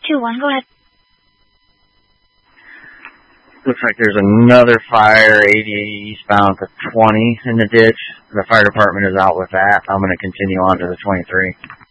321, go ahead. Looks like there's another fire, 80 eastbound to 20 in the ditch. The fire department is out with that. I'm going to continue on to the 23.